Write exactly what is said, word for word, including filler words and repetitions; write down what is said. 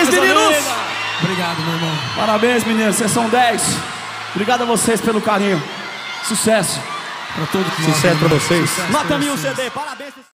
meninos! Obrigado, meu irmão. Parabéns, meninos, vocês são dez. Obrigado a vocês pelo carinho. Sucesso. Pra todo mundo. Sucesso pra vocês. Nota mil C D, parabéns.